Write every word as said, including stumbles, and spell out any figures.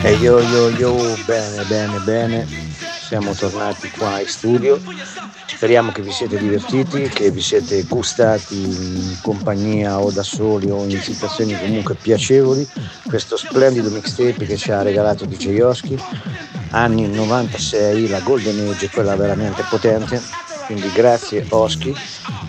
E io, io, io, bene, bene, bene, siamo tornati qua in studio, speriamo che vi siete divertiti, che vi siete gustati in compagnia o da soli o in situazioni comunque piacevoli, questo splendido mixtape che ci ha regalato D J Yoschi, anni novantasei, la Golden Age, quella veramente potente, quindi grazie Oschi.